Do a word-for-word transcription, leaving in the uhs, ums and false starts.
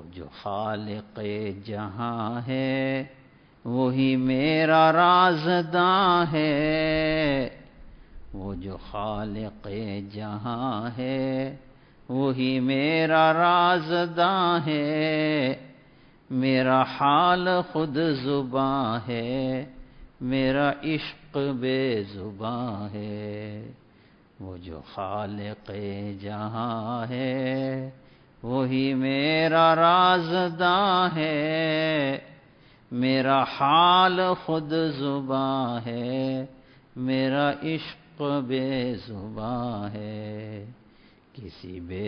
जो खालिक़े जहां है वही मेरा राज़दां है। वो जो खालिक़े जहां है वही मेरा राज़दां है। मेरा हाल खुद ज़ुबां है, मेरा इश्क बेज़ुबां है। वो जो खालिक़े जहां है वही मेरा राज़दां है। मेरा हाल खुद ज़ुबां है, मेरा इश्क बेज़ुबां है। किसी बे